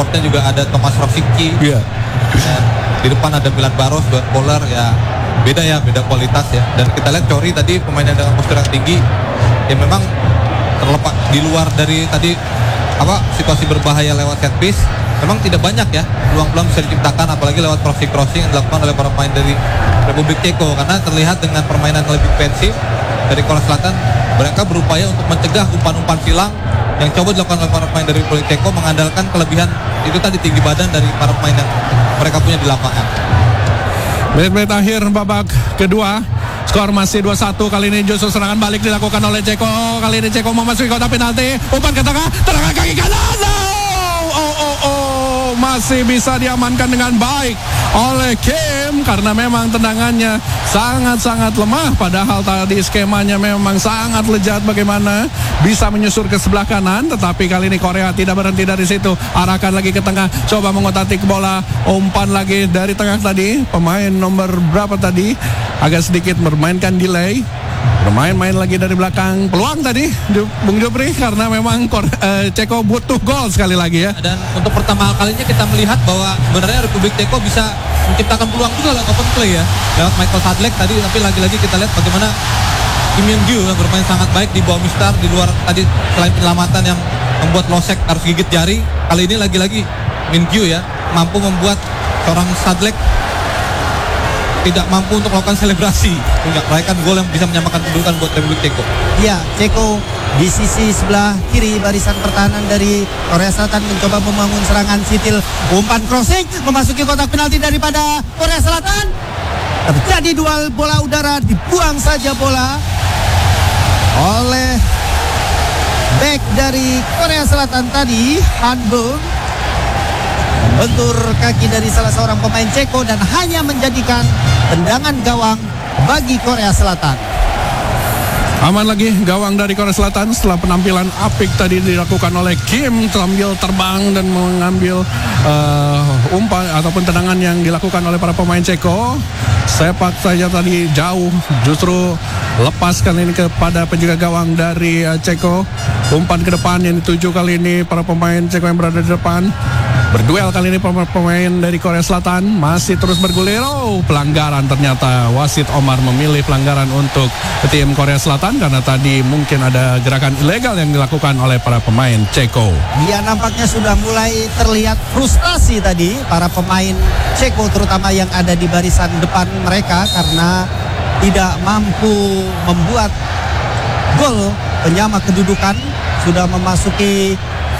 supportnya juga ada Thomas Rosicky. Iya. Dan di depan ada Milan Baros, Duan Poller, ya beda kualitas ya. Dan kita lihat Cori tadi pemain yang dengan postur yang tinggi, ya memang terlepas di luar dari tadi situasi berbahaya lewat set piece, memang tidak banyak ya peluang-peluang bisa diciptakan, apalagi lewat crossing yang dilakukan oleh para pemain dari Republik Ceko. Karena terlihat dengan permainan lebih defensif dari Korea Selatan, mereka berupaya untuk mencegah umpan-umpan silang yang coba dilakukan oleh para pemain dari Republik Ceko, mengandalkan kelebihan itu tadi, tinggi badan dari para pemain yang mereka punya di lapangan. Menit-menit akhir babak kedua, skor masih 2-1. Kali ini justru serangan balik dilakukan oleh Ceko. Kali ini Ceko memasuki kotak penalti, umpan ke tengah, tendangan kaki kanan. Masih bisa diamankan dengan baik oleh Kim, karena memang tendangannya sangat-sangat lemah. Padahal tadi skemanya memang sangat lejat bagaimana bisa menyusur ke sebelah kanan. Tetapi kali ini Korea tidak berhenti dari situ, arahkan lagi ke tengah, coba mengotak bola, umpan lagi dari tengah tadi. Pemain nomor berapa tadi agak sedikit bermainkan delay, bermain-main lagi dari belakang. Peluang tadi Bung Jopri, karena memang Ceko butuh gol sekali lagi ya. Dan untuk pertama kalinya kita melihat bahwa sebenarnya Republik Ceko bisa menciptakan peluang juga lewat open play ya, lewat Michael Sadlek tadi. Tapi lagi-lagi kita lihat bagaimana Kim Young-gyu yang bermain sangat baik di bawah Mistar, di luar tadi selain penyelamatan yang membuat Losek harus gigit jari. Kali ini lagi-lagi Min-gyu ya mampu membuat seorang Sadlek tidak mampu untuk melakukan selebrasi, meraihkan gol yang bisa menyamakan kedudukan buat Republik Ceko. Ya, Ceko di sisi sebelah kiri barisan pertahanan dari Korea Selatan mencoba membangun serangan sitil, umpan crossing memasuki kotak penalti daripada Korea Selatan. Terjadi duel bola udara, dibuang saja bola oleh back dari Korea Selatan tadi, Han Bum, bentur kaki dari salah seorang pemain Ceko dan hanya menjadikan tendangan gawang bagi Korea Selatan. Aman lagi gawang dari Korea Selatan setelah penampilan apik tadi dilakukan oleh Kim sambil terbang dan mengambil umpan ataupun tendangan yang dilakukan oleh para pemain Ceko. Sepak saja tadi jauh, justru lepaskan ini kepada penjaga gawang dari Ceko. Umpan ke depan yang dituju kali ini para pemain Ceko yang berada di depan. Berduel kali ini pemain dari Korea Selatan masih terus bergulir. Pelanggaran ternyata. Wasit Omar memilih pelanggaran untuk tim Korea Selatan karena tadi mungkin ada gerakan ilegal yang dilakukan oleh para pemain Ceko. Ya, nampaknya sudah mulai terlihat frustasi tadi para pemain Ceko, terutama yang ada di barisan depan mereka, karena tidak mampu membuat gol penyama kedudukan. Sudah memasuki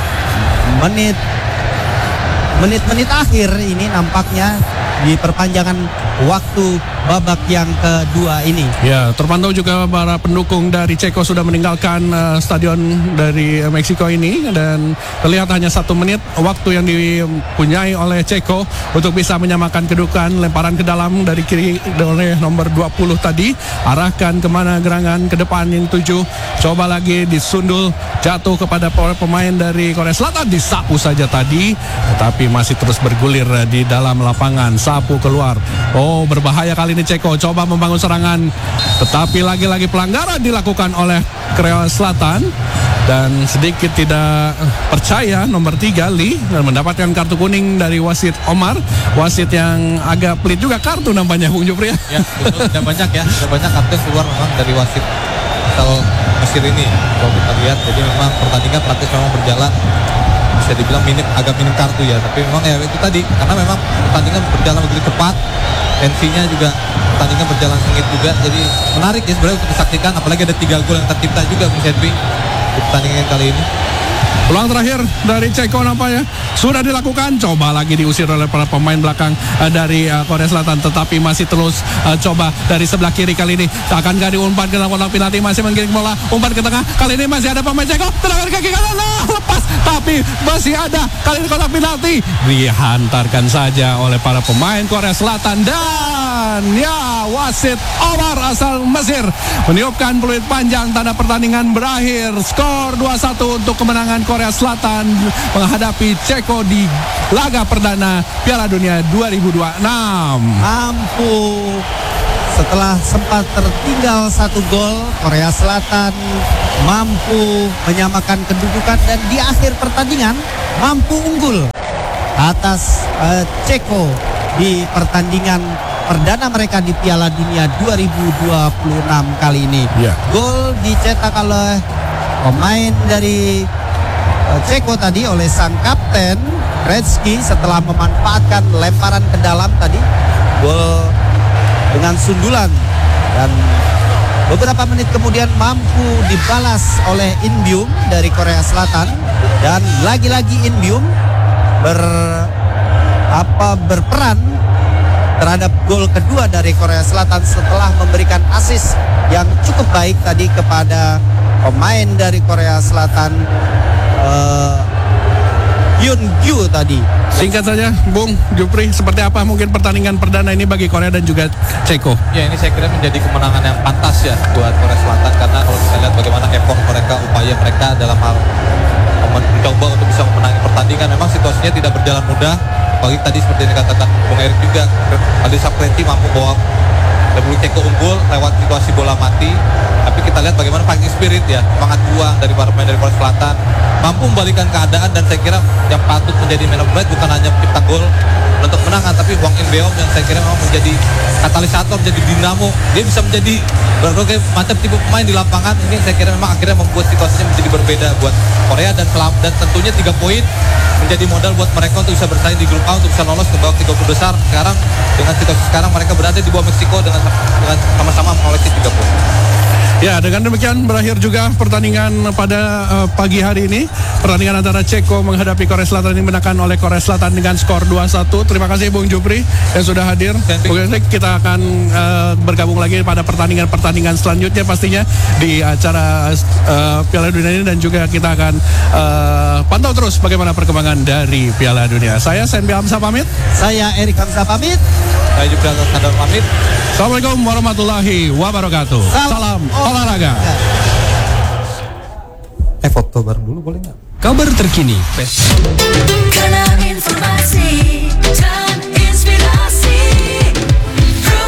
menit-menit akhir ini nampaknya di perpanjangan waktu babak yang kedua ini. Ya, terpantau juga para pendukung dari Ceko sudah meninggalkan stadion dari Meksiko ini, dan terlihat hanya 1 menit waktu yang dipunyai oleh Ceko untuk bisa menyamakan kedudukan. Lemparan ke dalam dari kiri oleh nomor 20 tadi, arahkan kemana gerangan ke depan yang 7, coba lagi disundul, jatuh kepada pemain dari Korea Selatan, disapu saja tadi, tetapi masih terus bergulir di dalam lapangan, sapu keluar. Berbahaya kali ini Ceko, coba membangun serangan, tetapi lagi-lagi pelanggaran dilakukan oleh Korea Selatan, dan sedikit tidak percaya nomor 3 Lee dan mendapatkan kartu kuning dari wasit Omar, wasit yang agak pelit juga kartu nampaknya Bung Jopri ya. Ya, betul, sudah banyak kartu yang keluar memang dari wasit asal Mesir ini kalau kita lihat. Jadi memang pertandingan praktis memang berjalan, bisa dibilang agak minim kartu ya, tapi memang ya itu tadi, karena memang pertandingan berjalan begitu cepat, tensinya juga pertandingan berjalan sengit juga, jadi menarik ya sebenarnya untuk disaksikan, apalagi ada 3 gol yang tercipta juga Bung Sedbi di pertandingan kali ini. Peluang terakhir dari Ceko nampaknya sudah dilakukan, coba lagi diusir oleh para pemain belakang dari Korea Selatan, tetapi masih terus coba dari sebelah kiri. Kali ini akankah diumpan ke dalam kotak penalti, masih menggiring bola, umpan ke tengah, kali ini masih ada pemain Ceko, tendangan kaki kanan, lepas, tapi masih ada kali ini kotak penalti, dihantarkan saja oleh para pemain Korea Selatan, dan ya wasit Omar asal Mesir meniupkan peluit panjang, tanda pertandingan berakhir, skor 2-1 untuk kemenangan Korea Selatan menghadapi Ceko di laga perdana Piala Dunia 2026. Mampu setelah sempat tertinggal 1 gol, Korea Selatan mampu menyamakan kedudukan dan di akhir pertandingan mampu unggul atas Ceko di pertandingan perdana mereka di Piala Dunia 2026 kali ini. Gol dicetak oleh pemain dari Ceko tadi oleh sang kapten Gretzky setelah memanfaatkan lemparan ke dalam tadi. Gol dengan sundulan dan beberapa menit kemudian mampu dibalas oleh Inbyum dari Korea Selatan, dan lagi-lagi Inbyum berperan terhadap gol kedua dari Korea Selatan setelah memberikan assist yang cukup baik tadi kepada pemain dari Korea Selatan Hyun-gyu tadi. Singkat saja, Bung Jupri, seperti apa mungkin pertandingan perdana ini bagi Korea dan juga Ceko? Ya, ini saya kira menjadi kemenangan yang pantas ya buat Korea Selatan, karena kalau kita lihat bagaimana effort mereka, upaya mereka dalam hal mencoba untuk bisa memenangi pertandingan, memang situasinya tidak berjalan mudah. Bagi tadi seperti yang dikatakan Bung Erik juga, Alisa Kreti mampu bawa Republik Ceko unggul lewat situasi bola mati. Tapi kita lihat bagaimana fighting spirit ya, semangat juang dari para pemain dari Korea Selatan, mampu membalikkan keadaan, dan saya kira yang patut menjadi man of the match bukan hanya pencipta gol untuk menangan, tapi Hwang In-beom yang saya kira memang menjadi katalisator, menjadi dinamo. Dia bisa menjadi berbagai macam tipe pemain di lapangan. Ini saya kira memang akhirnya membuat situasinya menjadi berbeda buat Korea, dan tentunya 3 poin menjadi modal buat mereka untuk bisa bersaing di grup A, untuk bisa lolos ke babak 30 besar. Sekarang dengan situasi sekarang mereka berada di bawah Meksiko dengan sama-sama mengoleksi 3 poin. Ya, dengan demikian berakhir juga pertandingan pada pagi hari ini. Pertandingan antara Ceko menghadapi Korea Selatan ini dimenangkan oleh Korea Selatan dengan skor 2-1. Terima kasih Bung Jupri yang sudah hadir. Bung Hendrik, kita akan bergabung lagi pada pertandingan selanjutnya pastinya di acara Piala Dunia ini, dan juga kita akan pantau terus bagaimana perkembangan dari Piala Dunia. Saya Senbi Hamzah pamit. Saya Erik Hamzah pamit. Saya juga Sadar pamit. Assalamualaikum warahmatullahi wabarakatuh. Salam olahraga. Foto bareng dulu boleh nggak? Kabar terkini. Kanal informasi dan inspirasi Pro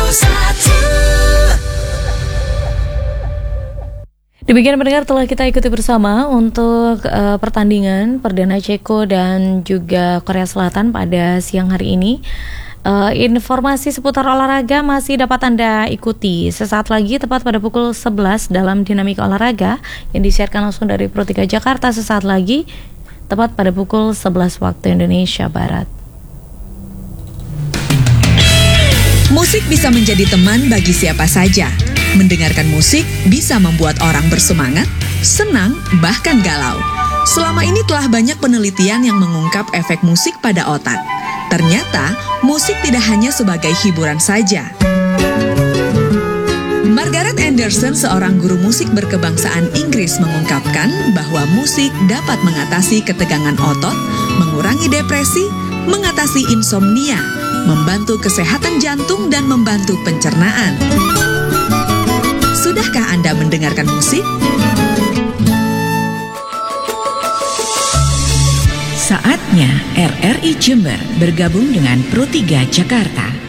1. Demikian pendengar, telah kita ikuti bersama untuk pertandingan perdana Ceko dan juga Korea Selatan pada siang hari ini. Informasi seputar olahraga masih dapat Anda ikuti sesaat lagi tepat pada pukul 11 dalam Dinamika Olahraga yang disiarkan langsung dari Pro 3 Jakarta. Sesaat lagi tepat pada pukul 11 waktu Indonesia Barat. Musik bisa menjadi teman bagi siapa saja. Mendengarkan musik bisa membuat orang bersemangat, senang, bahkan galau. Selama ini telah banyak penelitian yang mengungkap efek musik pada otak. Ternyata, musik tidak hanya sebagai hiburan saja. Margaret Anderson, seorang guru musik berkebangsaan Inggris, mengungkapkan bahwa musik dapat mengatasi ketegangan otot, mengurangi depresi, mengatasi insomnia, membantu kesehatan jantung, dan membantu pencernaan. Sudahkah Anda mendengarkan musik? Saatnya RRI Jember bergabung dengan Pro 3 Jakarta